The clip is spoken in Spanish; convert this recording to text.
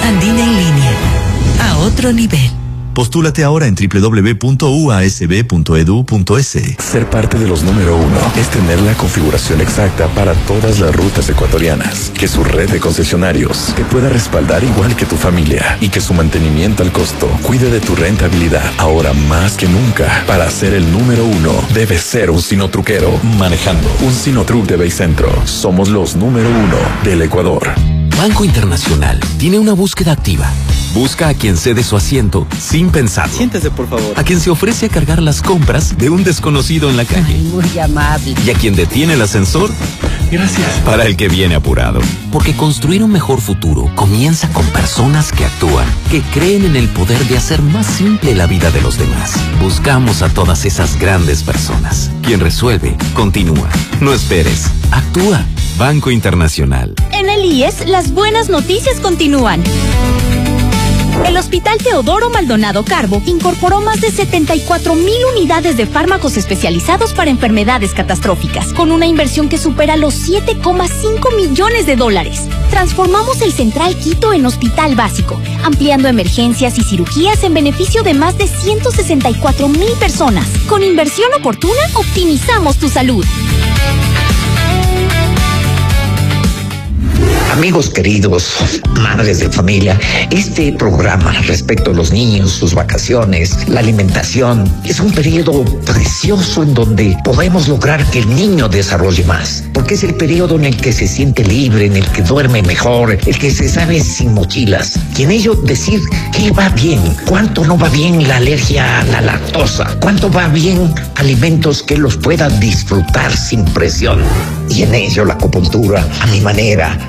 Andina en línea. A otro nivel. Postúlate ahora en www.uasb.edu.es. Ser parte de los número 1 es tener la configuración exacta para todas las rutas ecuatorianas, que su red de concesionarios te pueda respaldar igual que tu familia y que su mantenimiento al costo cuide de tu rentabilidad. Ahora más que nunca, para ser el número 1, debes ser un sinotruquero manejando un Sinotruc de Baycentro. Somos los número 1 del Ecuador. Banco Internacional tiene una búsqueda activa. Busca a quien cede su asiento sin pensar. Siéntese, por favor. A quien se ofrece a cargar las compras de un desconocido en la calle. Ay, muy amable. Y a quien detiene el ascensor. Gracias. Para el que viene apurado. Porque construir un mejor futuro comienza con personas que actúan, que creen en el poder de hacer más simple la vida de los demás. Buscamos a todas esas grandes personas. Quien resuelve, continúa. No esperes, actúa. Banco Internacional. En el IES, las buenas noticias continúan. El Hospital Teodoro Maldonado Carbo incorporó más de 74,000 unidades de fármacos especializados para enfermedades catastróficas, con una inversión que supera los $7,5 millones. Transformamos el Central Quito en hospital básico, ampliando emergencias y cirugías en beneficio de más de 164,000 personas. Con inversión oportuna, optimizamos tu salud. Amigos queridos, madres de familia, este programa respecto a los niños, sus vacaciones, la alimentación, es un periodo precioso en donde podemos lograr que el niño desarrolle más, porque es el periodo en el que se siente libre, en el que duerme mejor, el que se sabe sin mochilas, y en ello decir qué va bien, cuánto no va bien la alergia a la lactosa, cuánto va bien alimentos que los puedan disfrutar sin presión, y en ello la acupuntura, a mi manera,